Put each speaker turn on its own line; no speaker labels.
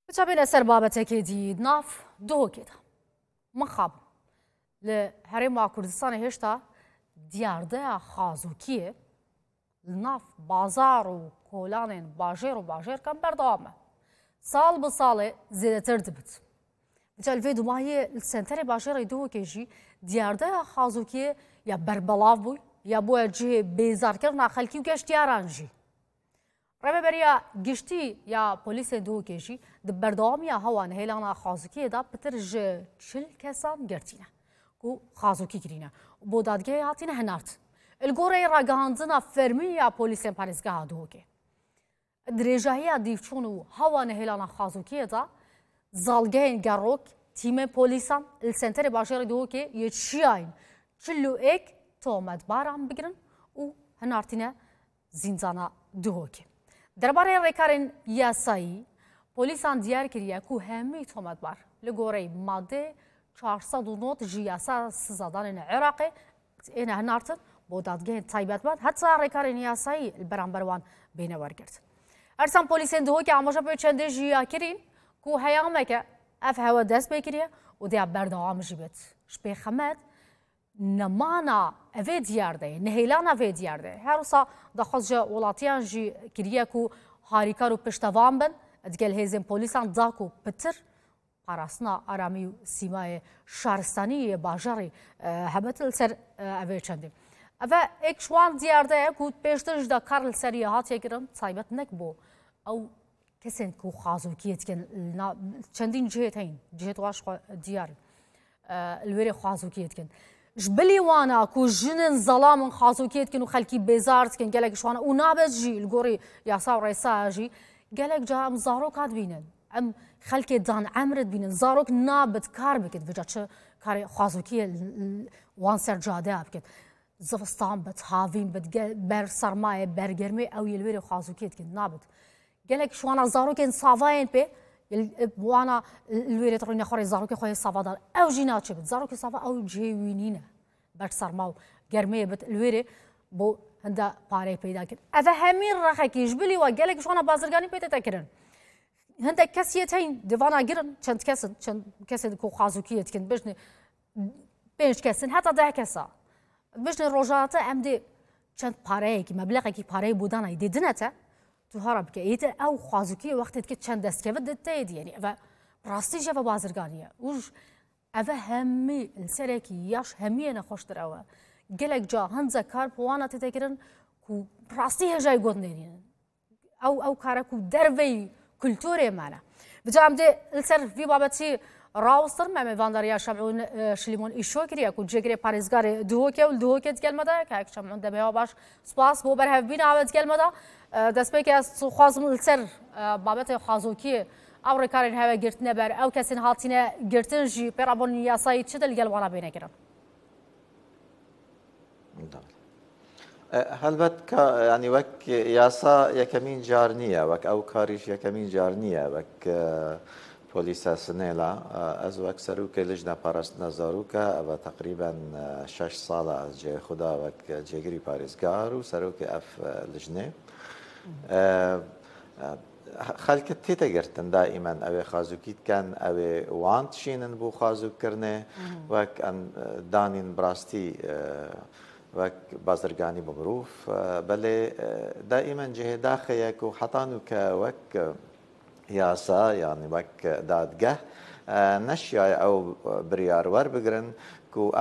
بتابعين سر بابتك جديد ناف دو كده مخاب لهرم مع كردستان هشتا دیارده خازوکیه ناف بازار و کولان باجر کم بردامه سال بساله زیاده تر دبت بتالفي دماهي السنتر باجر يدوه كيجي دیارده خازوکیه یا بربلاف بوی یا بو جه بیزار کرنا خلکی و گشت یارانجی ربه بریا گشتی یا پلیس دو کشی د بردامی هوان هیلانا خازوکی دا پترج چل کسان گرتینه کو خازوکی گرینه بو دادگه هاتینه هنارت الگوره راگاندنا فرمی یا پلیس پارزگاه دو که درجهی دیفچونو هوان هیلانا خازوکی دا زالگهین گروک تیم پلیسان السنتر باجر دو که یچیاین چلو ایک تومد بارام بگیرن و هنارتینه زینزانا دو که درباره ریکارن یاسایی پلیسان دیار کریه که همی تومد بار لگوری ماده 409 جیاسا سزادان عراقی این هنارتن با دادگاه تایبت باد حتی ریکارن یاسایی البرانبروان بین ورگرد ارسان پلیسان دو که آموزش به چند جیا کرین که هیامه که اف هوا دست بکریه و دیا بردام جیبت شبه خمد نمانا اوی دیارده نهیلان اوی دیارده هر روزا دخوز جا ولاتیان جی کریه کو هاریکارو پشتوان بن ادگل هیزم پولیسان داکو پتر پاراستنا آرامی و سیمای شهرستانی باجاری هبتل سر اوی چنده اوه ایک شوان دیارده کو پیشترش دا کارل سری هات یکرم صایبت نک بو او کسین کو خازوکیت کن چندین جهت هین جهت واش دیار الوری خازوکیت کن جبلي وانا كو جنن ظلام خازوكيت كنو خلكي بيزارت كن قالك شوانا ونابت جي القوري يا صاور ريساجي قالك جا ام زاروك هاد بينن ام خلكي دان عمرت بينن زاروك نابت كار بكت فجا كاري خازوكي وان سر جاده بكت زفستان بت هافين بت بر سرمايه برگرمي او يلويري خازوكيت كن نابت قالك شوانا زاروك ان صافاين بي وانا الويري تروني خوري زاروكي خوي صافا دار او جينات شبت زاروكي صافا او جيوينينه بات سرماو گرمه بت الويري بو هندا باري پیدا کرد اذا همين رخكي جبلي وقالك شلون بازرگاني بيت تكرن هندا كسيتين ديفانا گرن چند كسد كو خازوكيت كن بجني بينش كسن حتى ده كسا بجني روجاته امدي چند باري كي مبلغي كي باري بودانا ديدنته تو هرب که ایت او خازوکی وقتی که چند دست که بدت تید یعنی و راستی جوا بازرگانیه وش اوه همی السرکی یاش همی نخوش در اوه گلک جا هنزا کار پوانا تتکرن کو راستی هجای گود نرین او کارا کو دروی کلتوری مانا بجام ده السر في بابتي راوستر ما فاندريا شمعون شليمون إيشو كريا كو جيكري باريزغاري دوهوكي والدوهوكي تكلم دا كاك شمعون دبيها باش سباس بو برهف بينا عوض تكلم دا دسبيكي از خوازم السر بابت خازوكي او ركارين هوا گرت نبر او كسين هاتينا گرتن جي برابون ياساي تشدل قلوانا بينا كرم
هل بد يعني وك ياسا يكمين جارنية وك او كاريش يكمين جارنية وك پلیسا سنیلا از وقت سروک لجنه پاراست نزاروکا و تقریبا 6 سال از جه خدا وقت جگری پارزگار و سروک اف لجنه خلک تیتا گرتن دائما او خازوکیت کن او وانت شینن بو خازوک کرنه وقت ان دانین براستی وقت بازرگانی بمروف بله دائما جه داخل و حتانو که وقت یاسا يعني وك دادگه نشيا او بريار ور بگرن کو